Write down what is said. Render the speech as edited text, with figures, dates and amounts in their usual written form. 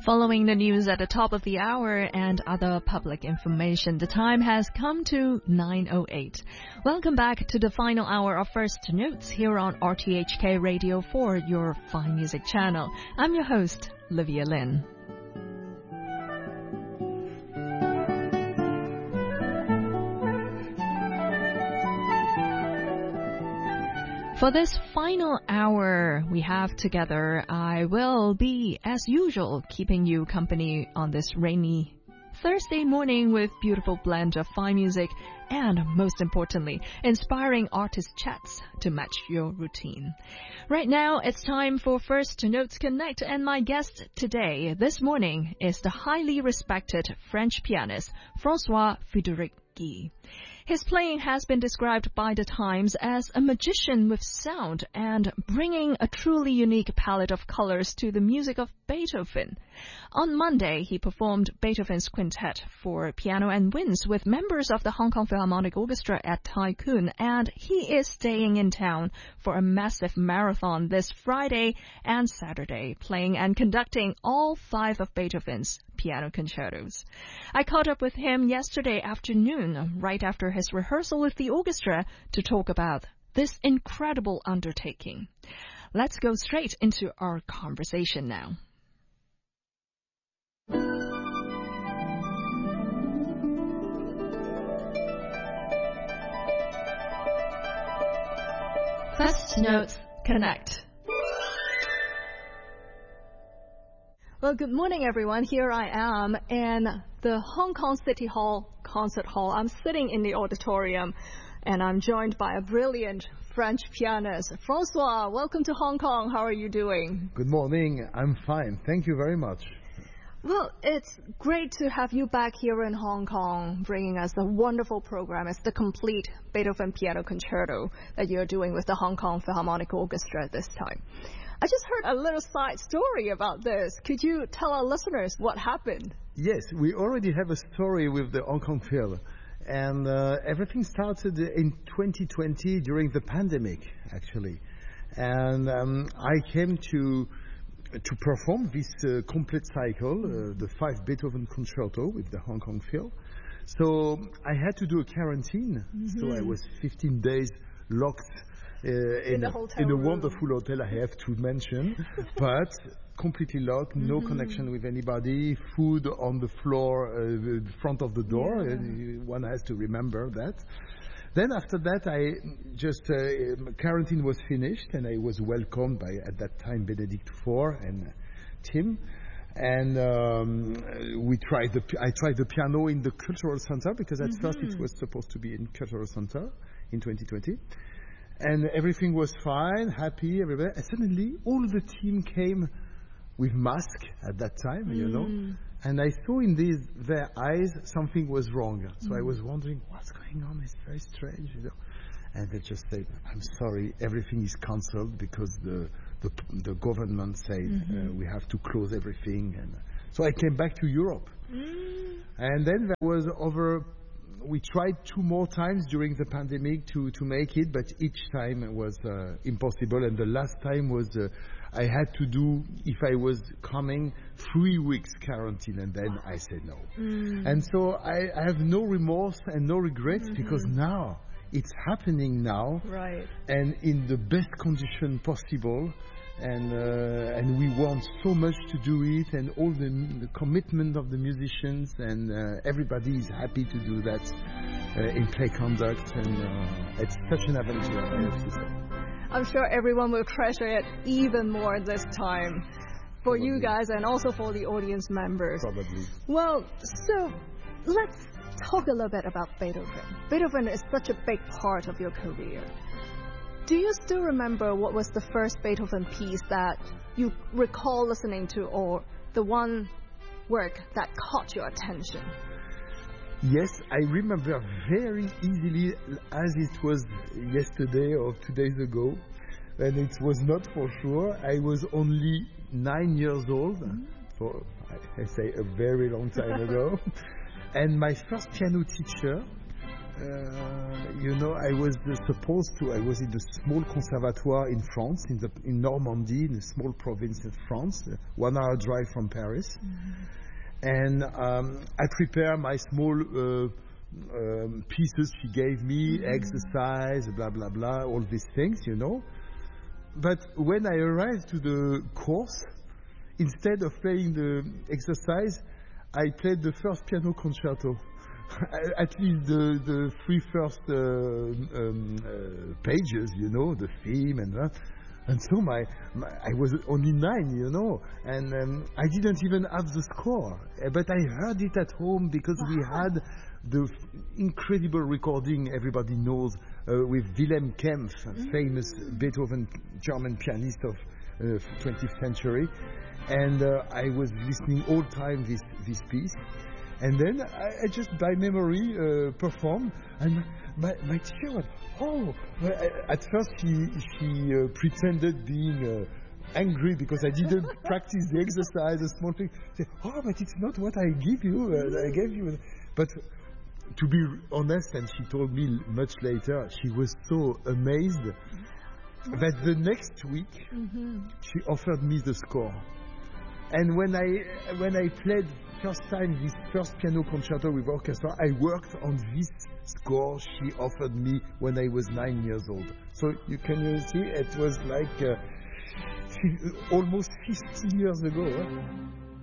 Following the news at the top of the hour and other public information, the time has come to 9:08. Welcome back to the final hour of First Notes here on RTHK Radio 4, your fine music channel. I'm your host, Livia Lin. For this final hour we have together, I will be, as usual, keeping you company on this rainy Thursday morning with beautiful blend of fine music and, most importantly, inspiring artist chats to match your routine. Right now, it's time for First Notes Connect, and my guest today, this morning, is the highly respected French pianist François Frédéric Guy. His playing has been described by the Times as a magician with sound and bringing a truly unique palette of colors to the music of Beethoven. On Monday, he performed Beethoven's Quintet for piano and winds with members of the Hong Kong Philharmonic Orchestra at Tai Kwun, and he is staying in town for a massive marathon this Friday and Saturday, playing and conducting all 5 of Beethoven's piano concertos. I caught up with him yesterday afternoon, right after his rehearsal with the orchestra, to talk about this incredible undertaking. Let's go straight into our conversation now. First Notes Connect. Well, good morning, everyone. Here I am in the Hong Kong City Hall Concert Hall. I'm sitting in the auditorium, and I'm joined by a brilliant French pianist. François, welcome to Hong Kong. How are you doing? Good morning. I'm fine. Thank you very much. Well, it's great to have you back here in Hong Kong, bringing us a wonderful program. It's the complete Beethoven Piano Concerto that you're doing with the Hong Kong Philharmonic Orchestra this time. I just heard a little side story about this. Could you tell our listeners what happened? Yes, we already have a story with the Hong Kong Phil. And everything started in 2020 during the pandemic, actually. And I came to perform this complete cycle, the 5 Beethoven Concerto with the Hong Kong Phil. So I had to do a quarantine. Mm-hmm. So I was 15 days locked in a wonderful hotel I have to mention, but completely locked, no connection with anybody, food on the floor, front of the door. Yeah. One has to remember that. Then after that, quarantine was finished, and I was welcomed by, at that time, Benedict IV and Tim. And I tried the piano in the Cultural Center, because at first it was supposed to be in Cultural Center in 2020. And everything was fine, happy, everybody. And suddenly, all the team came with masks at that time, you know. And I saw in their eyes something was wrong. So I was wondering, what's going on? It's very strange, you know. And they just said, I'm sorry, everything is cancelled because the government said we have to close everything. And so I came back to Europe. And then there was we tried 2 more times during the pandemic to make it, but each time it was impossible. And the last time was I had to do, if I was coming, 3 weeks quarantine, and then I said no. And so I have no remorse and no regrets, because now it's happening now, right, and in the best condition possible. And we want so much to do it, and all the commitment of the musicians, and everybody is happy to do that in play conduct, and it's such an adventure, I have to say. I'm sure everyone will treasure it even more this time for you guys and also for the audience members. Probably. Well, so let's talk a little bit about Beethoven. Beethoven is such a big part of your career. Do you still remember what was the first Beethoven piece that you recall listening to, or the one work that caught your attention? Yes, I remember very easily, as it was yesterday or 2 days ago, and it was not for sure. I was only 9 years old, for I say a very long time ago, and my first piano teacher I was I was in a small conservatoire in France, in Normandy, in a small province of France, 1 hour drive from Paris. And I prepare my small pieces she gave me, exercise, blah, blah, blah, all these things, But when I arrived to the course, instead of playing the exercise, I played the first piano concerto. At least the three first pages, the theme and that. And so I was only 9, and I didn't even have the score. But I heard it at home because we had the incredible recording everybody knows with Wilhelm Kempff, famous Beethoven German pianist of 20th century. And I was listening all the time this piece. And then I just by memory performed, and my teacher went, oh! At first she pretended being angry because I didn't practice the exercise, a small thing. Say, oh, but it's not what I gave you. I gave you. But to be honest, and she told me much later, she was so amazed that the next week she offered me the score. And when I played first time this first piano concerto with orchestra, I worked on this score she offered me when I was 9 years old. So you can see it was like almost 50 years ago.